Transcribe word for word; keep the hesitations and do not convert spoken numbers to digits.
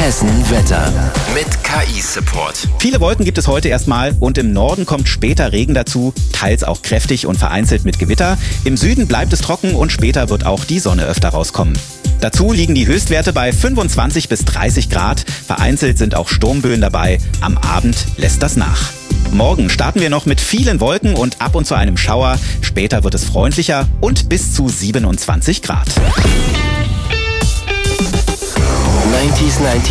Hessen Wetter mit K I-Support. Viele Wolken gibt es heute erstmal und im Norden kommt später Regen dazu, teils auch kräftig und vereinzelt mit Gewitter. Im Süden bleibt es trocken und später wird auch die Sonne öfter rauskommen. Dazu liegen die Höchstwerte bei fünfundzwanzig bis dreißig Grad. Vereinzelt sind auch Sturmböen dabei. Am Abend lässt das nach. Morgen starten wir noch mit vielen Wolken und ab und zu einem Schauer. Später wird es freundlicher und bis zu siebenundzwanzig Grad. neunzig neunzig